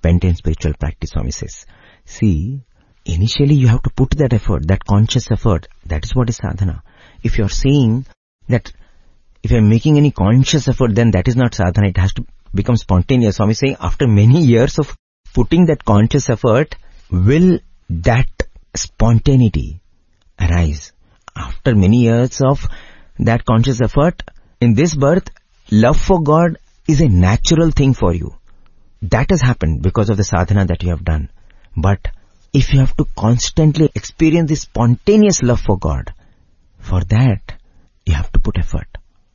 spent in spiritual practice, Swami says. See, initially you have to put that effort, that conscious effort. That is what is sadhana. If you are saying that if you are making any conscious effort, then that is not sadhana. It has to become spontaneous. Swami is saying after many years of putting that conscious effort, will that spontaneity arise? After many years of that conscious effort, in this birth, love for God is a natural thing for you. That has happened because of the sadhana that you have done. But if you have to constantly experience this spontaneous love for God, for that, you have to put effort.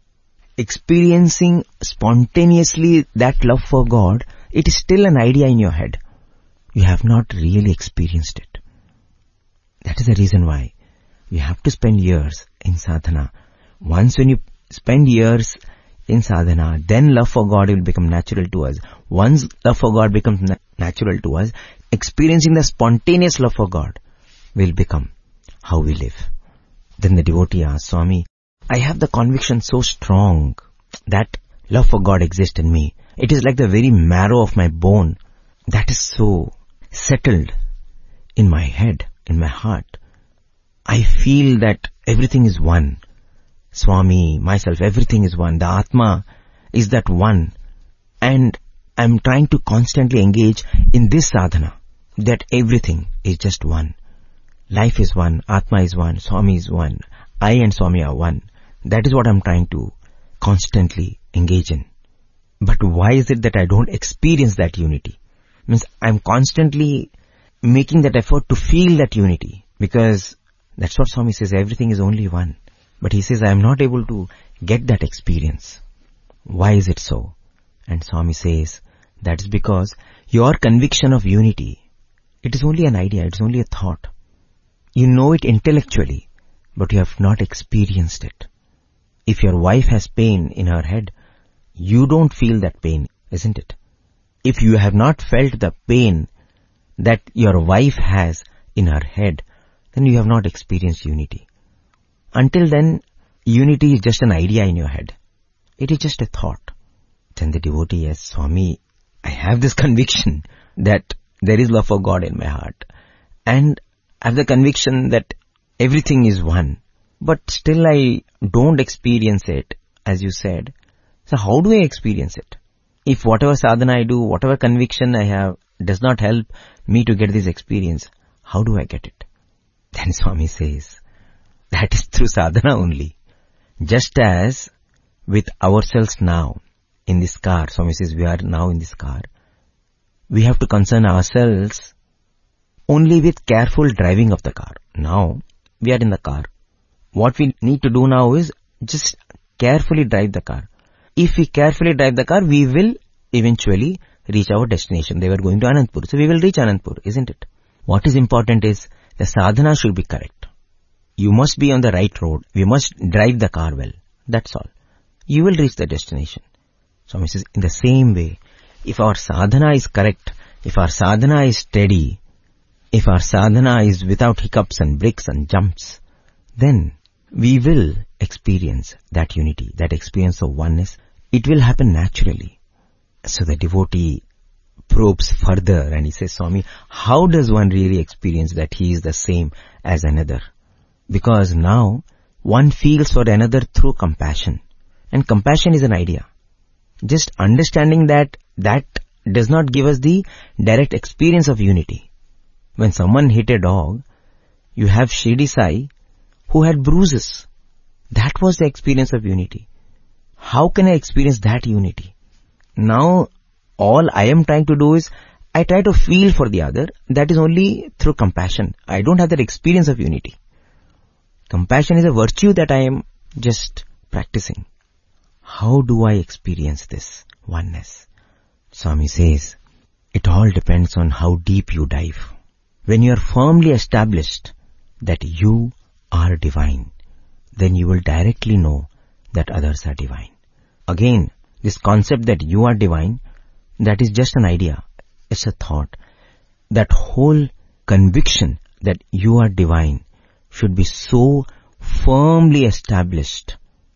Experiencing spontaneously that love for God, it is still an idea in your head. You have not really experienced it. That is the reason why you have to spend years in sadhana. Once when you spend years in sadhana, then love for God will become natural to us. Once love for God becomes natural to us, experiencing the spontaneous love for God will become how we live. Then the devotee asks, Swami, I have the conviction so strong that love for God exists in me. It is like the very marrow of my bone. That is so settled in my head, in my heart. I feel that everything is one. Swami, myself, everything is one. The Atma is that one. And I'm trying to constantly engage in this sadhana, that everything is just one. Life is one, Atma is one, Swami is one. I and Swami are one. That is what I'm trying to constantly engage in. But why is it that I don't experience that unity? Means I'm constantly making that effort to feel that unity. Because that's what Swami says, everything is only one. But he says, I am not able to get that experience. Why is it so? And Swami says, that is because your conviction of unity, it is only an idea, it is only a thought. You know it intellectually, but you have not experienced it. If your wife has pain in her head, you don't feel that pain, isn't it? If you have not felt the pain that your wife has in her head, then you have not experienced unity. Until then, unity is just an idea in your head. It is just a thought. Then the devotee asks, Swami, I have this conviction that there is love for God in my heart. And I have the conviction that everything is one. But still I don't experience it, as you said. So how do I experience it? If whatever sadhana I do, whatever conviction I have, does not help me to get this experience, how do I get it? Then Swami says, that is through sadhana only. Just as with ourselves now, in this car, Swami says we are now in this car, we have to concern ourselves only with careful driving of the car. Now, we are in the car. What we need to do now is just carefully drive the car. If we carefully drive the car, we will eventually reach our destination. They were going to Anandpur, so we will reach Anandpur, isn't it? What is important is the sadhana should be correct. You must be on the right road. We must drive the car well. That's all. You will reach the destination. Swami says, in the same way, if our sadhana is correct, if our sadhana is steady, if our sadhana is without hiccups and breaks and jumps, then we will experience that unity, that experience of oneness. It will happen naturally. So the devotee probes further and he says, Swami, how does one really experience that he is the same as another? Because now one feels for another through compassion. And compassion is an idea. Just understanding that does not give us the direct experience of unity. When someone hit a dog, you have Shirdi Sai who had bruises. That was the experience of unity. How can I experience that unity? Now, all I am trying to do is, I try to feel for the other. That is only through compassion. I don't have that experience of unity. Compassion is a virtue that I am just practicing. How do I experience this oneness? Swami says, it all depends on how deep you dive. When you are firmly established that you are divine, then you will directly know that others are divine. Again, this concept that you are divine, that is just an idea. It's a thought. That whole conviction that you are divine should be so firmly established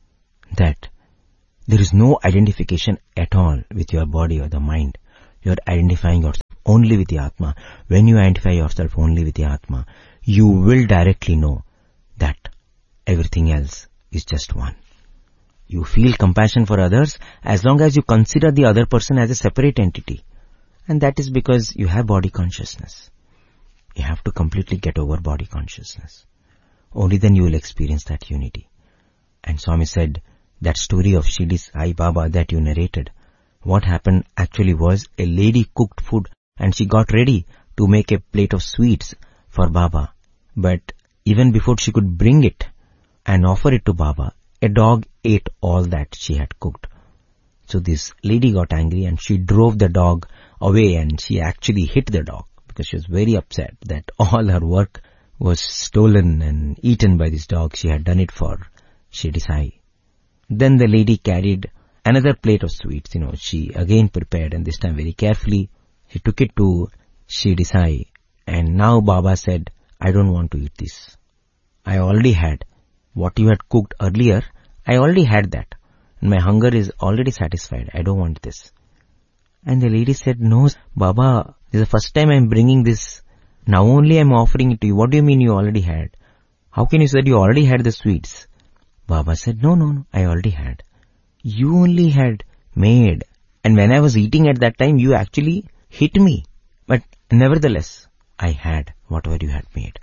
that there is no identification at all with your body or the mind. You are identifying yourself only with the Atma, when you identify yourself only with the Atma, you will directly know that everything else is just one. You feel compassion for others as long as you consider the other person as a separate entity. And that is because you have body consciousness. You have to completely get over body consciousness. Only then you will experience that unity. And Swami said, that story of Shirdi Sai Baba that you narrated, what happened actually was a lady cooked food and she got ready to make a plate of sweets for Baba. But even before she could bring it and offer it to Baba, a dog ate all that she had cooked. So this lady got angry and she drove the dog away, and she actually hit the dog because she was very upset that all her work was stolen and eaten by this dog. She had done it for Shirdi Sai. Then the lady carried another plate of sweets. She again prepared, and this time very carefully. She took it to Shirdi Sai, and now Baba said, I don't want to eat this. I already had what you had cooked earlier. I already had that. And my hunger is already satisfied. I don't want this. And the lady said, no, Baba, this is the first time I am bringing this. Now only I am offering it to you. What do you mean you already had? How can you say you already had the sweets? Baba said, no, I already had. You only had made. And when I was eating at that time, you actually hit me. But nevertheless, I had whatever you had made.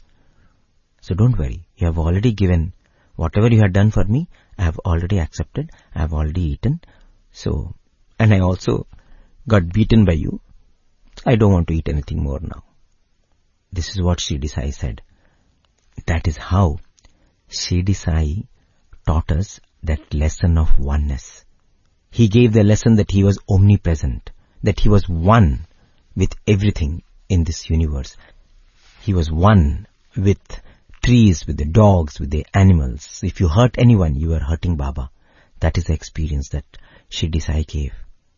So don't worry. You have already given whatever you had done for me. I have already accepted. I have already eaten. So, and I also got beaten by you. I don't want to eat anything more now. This is what Shirdi Sai said. That is how Shirdi Sai taught us that lesson of oneness. He gave the lesson that he was omnipresent, that he was one with everything in this universe. He was one with trees, with the dogs, with the animals. If you hurt anyone, you are hurting Baba. That is the experience that Shirdi Sai gave.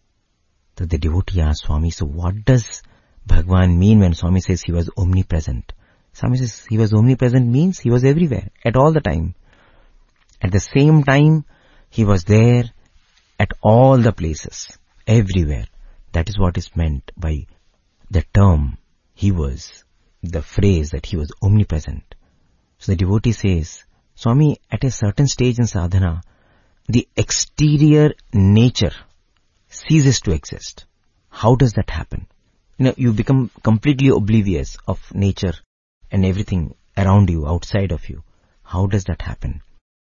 So the devotee asked Swami, so what does Bhagwan mean when Swami says he was omnipresent? Swami says he was omnipresent means he was everywhere, at all the time. At the same time, he was there at all the places, everywhere. That is what is meant by the term he was, the phrase that he was omnipresent. So the devotee says, Swami, at a certain stage in sadhana, the exterior nature ceases to exist. How does that happen? You become completely oblivious of nature and everything around you, outside of you. How does that happen?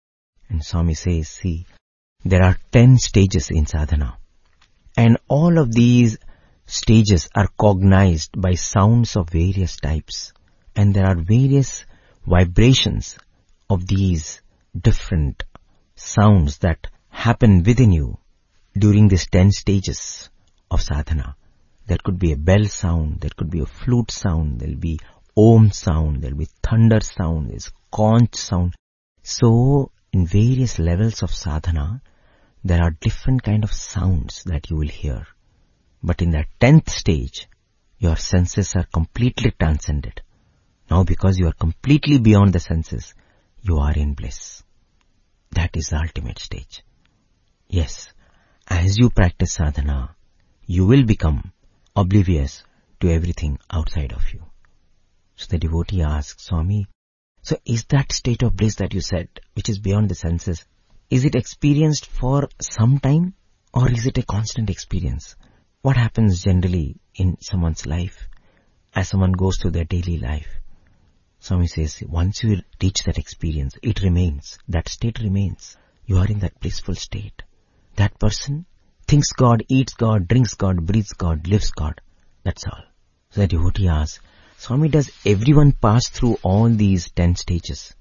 And Swami says, see, there are 10 stages in sadhana. And all of these stages are cognized by sounds of various types. And there are various vibrations of these different sounds that happen within you during these 10 stages of sadhana. There could be a bell sound, there could be a flute sound, there will be om sound, there will be thunder sound, there's conch sound. So, in various levels of sadhana, there are different kind of sounds that you will hear. But in the 10th stage, your senses are completely transcended. Now because you are completely beyond the senses, you are in bliss. That is the ultimate stage. Yes, as you practice sadhana, you will become oblivious to everything outside of you. So the devotee asks, Swami, so is that state of bliss that you said, which is beyond the senses, is it experienced for some time or is it a constant experience? What happens generally in someone's life as someone goes through their daily life? Swami says, once you reach that experience, it remains. That state remains. You are in that blissful state. That person thinks God, eats God, drinks God, breathes God, lives God. That's all. So the devotee asks, Swami, does everyone pass through all these 10 stages?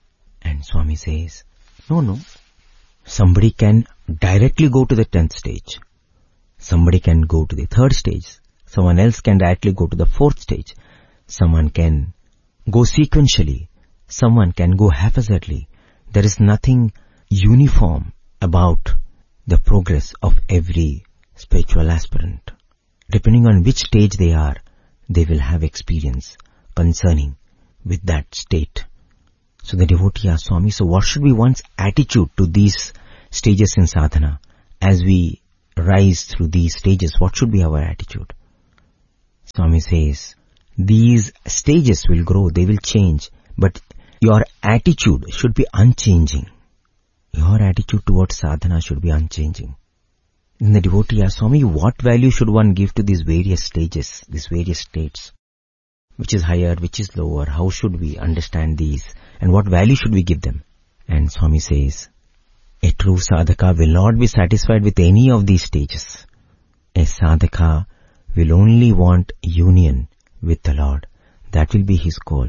And Swami says, no. Somebody can directly go to the 10th stage. Somebody can go to the 3rd stage. Someone else can directly go to the 4th stage. Someone can go sequentially. Someone can go haphazardly. There is nothing uniform about the progress of every spiritual aspirant. Depending on which stage they are, they will have experience concerning with that state. So the devotee asks, Swami, so what should be one's attitude to these stages in sadhana? As we rise through these stages, what should be our attitude? Swami says, these stages will grow, they will change, but your attitude should be unchanging. Your attitude towards sadhana should be unchanging. In the devotee asks, Swami, what value should one give to these various stages, these various states? Which is higher, which is lower? How should we understand these? And what value should we give them? And Swami says, a true sadhaka will not be satisfied with any of these stages. A sadhaka will only want union with the Lord. That will be his goal.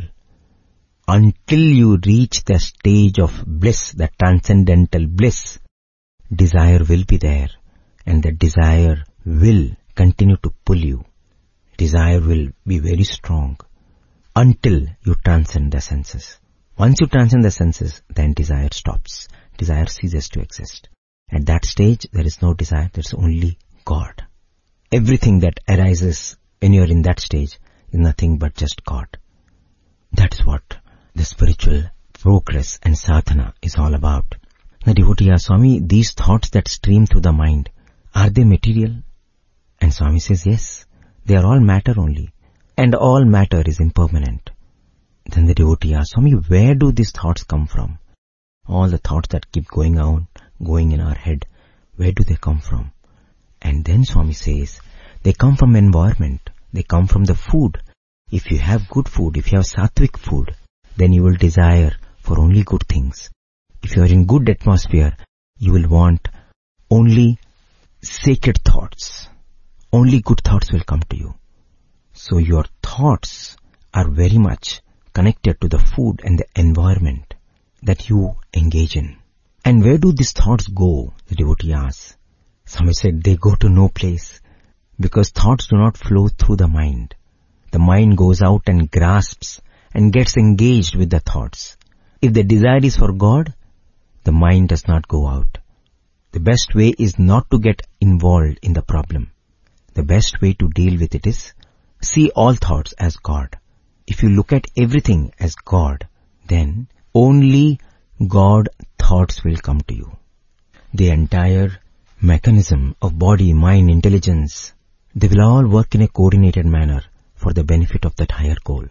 Until you reach the stage of bliss, the transcendental bliss, desire will be there. And the desire will continue to pull you. Desire will be very strong until you transcend the senses. Once you transcend the senses, then desire stops. Desire ceases to exist. At that stage, there is no desire, there is only God. Everything that arises when you are in that stage is nothing but just God. That is what the spiritual progress and sadhana is all about. The devotee asks, Swami, these thoughts that stream through the mind, are they material? And Swami says, yes, they are all matter only. And all matter is impermanent. Then the devotee asks, Swami, where do these thoughts come from? All the thoughts that keep going in our head, where do they come from? And then Swami says, they come from environment. They come from the food. If you have good food, if you have sattvic food, then you will desire for only good things. If you are in good atmosphere, you will want only sacred thoughts. Only good thoughts will come to you. So your thoughts are very much connected to the food and the environment that you engage in. And where do these thoughts go? The devotee asks. Swami said, they go to no place, because thoughts do not flow through the mind. The mind goes out and grasps and gets engaged with the thoughts. If the desire is for God, the mind does not go out. The best way is not to get involved in the problem. The best way to deal with it is see all thoughts as God. If you look at everything as God, then only God thoughts will come to you. The entire mechanism of body, mind, intelligence, they will all work in a coordinated manner for the benefit of that higher goal.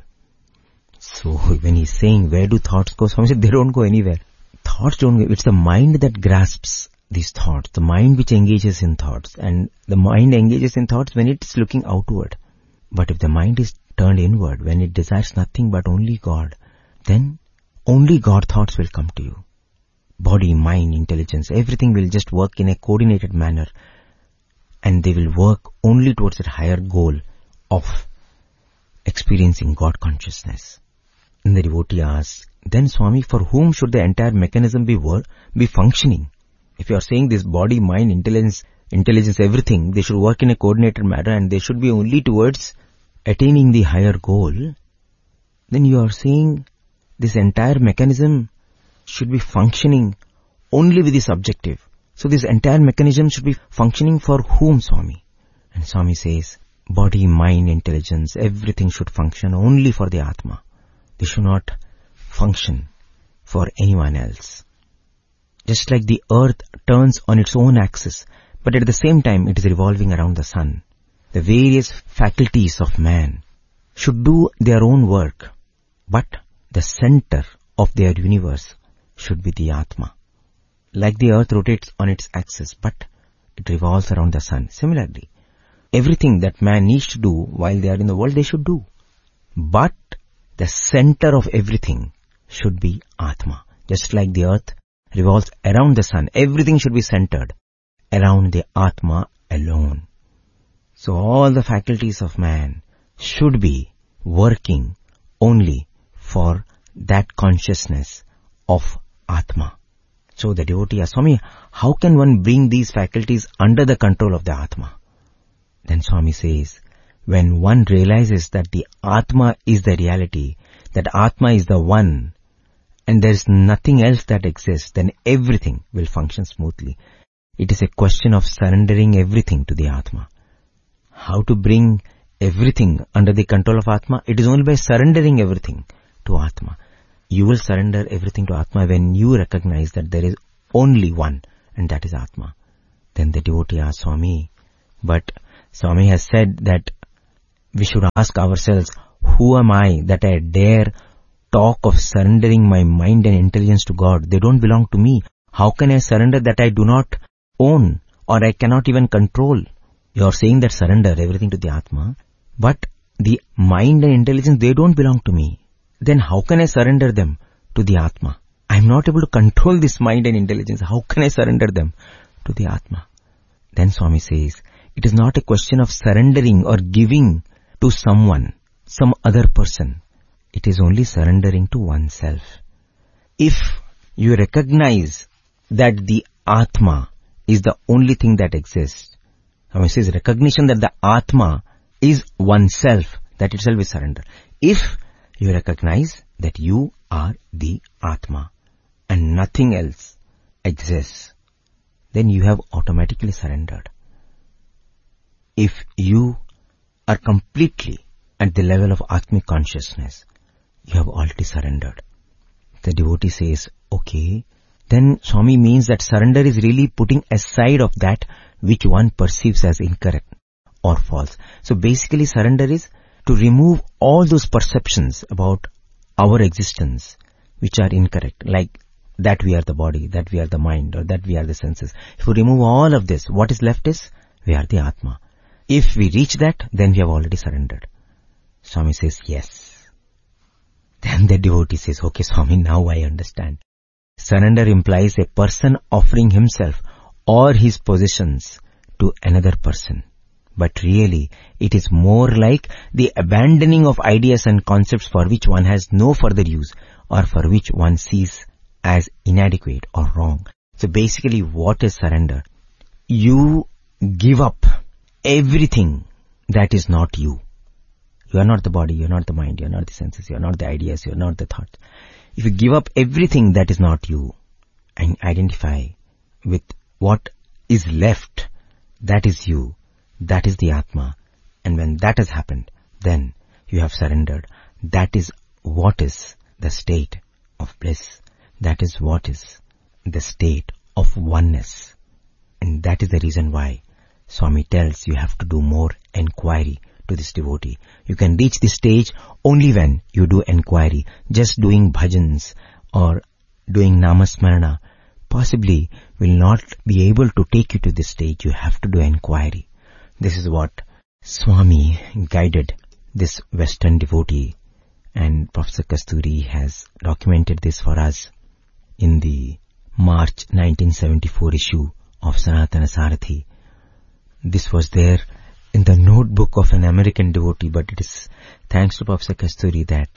So when he's saying, where do thoughts go? Swami said, they don't go anywhere. Thoughts don't go. It's the mind that grasps these thoughts, the mind which engages in thoughts. And the mind engages in thoughts when it's looking outward. But if the mind is turned inward, when it desires nothing but only God, then only God thoughts will come to you. Body, mind, intelligence, everything will just work in a coordinated manner. And they will work only towards that higher goal of experiencing God consciousness. And the devotee asks, then Swami, for whom should the entire mechanism be functioning? If you are saying this body, mind, intelligence, everything, they should work in a coordinated manner and they should be only towards attaining the higher goal, then you are saying this entire mechanism should be functioning only with this objective. So this entire mechanism should be functioning for whom, Swami? And Swami says, body, mind, intelligence, everything should function only for the Atma. They should not function for anyone else. Just like the earth turns on its own axis, but at the same time it is revolving around the sun. The various faculties of man should do their own work, but the center of their universe should be the Atma. Like the earth rotates on its axis, but it revolves around the sun. Similarly, everything that man needs to do while they are in the world, they should do. But the center of everything should be Atma. Just like the earth revolves around the sun, everything should be centered around the Atma alone. So all the faculties of man should be working only for that consciousness of Atma. So the devotee asks, Swami, how can one bring these faculties under the control of the Atma? Then Swami says, when one realizes that the Atma is the reality, that Atma is the one, and there is nothing else that exists, then everything will function smoothly. It is a question of surrendering everything to the Atma. How to bring everything under the control of Atma? It is only by surrendering everything to Atma. You will surrender everything to Atma when you recognize that there is only one, and that is Atma. Then the devotee asks, Swami, but Swami has said that we should ask ourselves, who am I that I dare talk of surrendering my mind and intelligence to God? They don't belong to me. How can I surrender that I do not own or I cannot even control? You're saying that surrender everything to the Atma, but the mind and intelligence, they don't belong to me. Then how can I surrender them to the Atma? I'm not able to control this mind and intelligence. How can I surrender them to the Atma? Then Swami says, it is not a question of surrendering or giving to someone, some other person. It is only surrendering to oneself. If you recognize that the Atma is the only thing that exists, Swami says recognition that the Atma is oneself, that itself is surrender. If you recognize that you are the Atma and nothing else exists, then you have automatically surrendered. If you are completely at the level of Atmic consciousness, you have already surrendered. The devotee says, okay, then Swami means that surrender is really putting aside of that which one perceives as incorrect or false. So basically surrender is to remove all those perceptions about our existence which are incorrect, like that we are the body, that we are the mind, or that we are the senses. If we remove all of this, what is left is we are the Atma. If we reach that, then we have already surrendered. Swami says, yes. Then the devotee says, okay Swami, now I understand. Surrender implies a person offering himself or his possessions to another person. But really, it is more like the abandoning of ideas and concepts for which one has no further use or for which one sees as inadequate or wrong. So basically, what is surrender? You give up everything that is not you. You are not the body, you are not the mind, you are not the senses, you are not the ideas, you are not the thoughts. If you give up everything that is not you and identify with what is left, that is you, that is the Atma. And when that has happened, then you have surrendered. That is what is the state of bliss. That is what is the state of oneness. And that is the reason why Swami tells you have to do more enquiry to this devotee. You can reach this stage only when you do enquiry. Just doing bhajans or doing namasmarana possibly will not be able to take you to this stage. You have to do enquiry. This is what Swami guided this Western devotee, and Professor Kasturi has documented this for us in the March 1974 issue of Sanatana Sarathi. This was there in the notebook of an American devotee, but it is thanks to Professor Kasturi that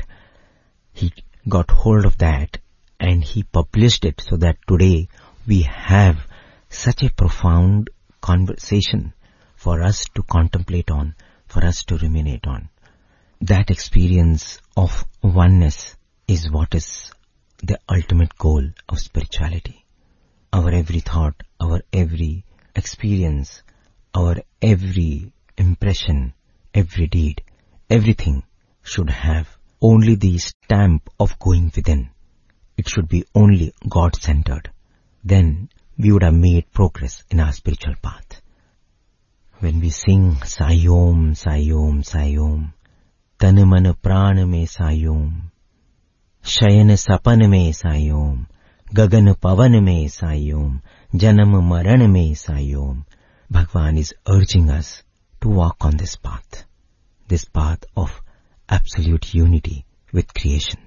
he got hold of that and he published it, so that today we have such a profound conversation for us to contemplate on, for us to ruminate on. That experience of oneness is what is the ultimate goal of spirituality. Our every thought, our every experience, our every impression, every deed, everything should have only the stamp of going within. It should be only God-centered. Then we would have made progress in our spiritual path. When we sing Sayom, Sayom, Sayom, Tan Man Pran Mein Sayom, Shayan Sapan Mein Sayom, Gagan Pavan Mein Sayom, Janam Maran Mein Sayom, Bhagwan is urging us to walk on this path of absolute unity with creation.